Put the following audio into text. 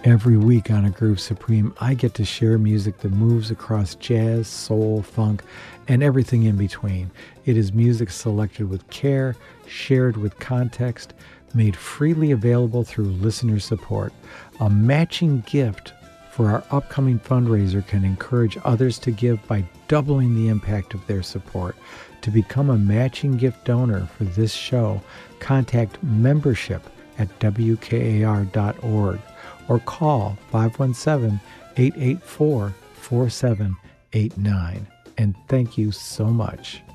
Every week on A Groove Supreme, I get to share music that moves across jazz, soul, funk, and everything in between. It is music selected with care, shared with context, made freely available through listener support. A matching gift for our upcoming fundraiser can encourage others to give by doubling the impact of their support. To become a matching gift donor for this show, contact membership at WKAR.org or call 517-884-4789. And thank you so much.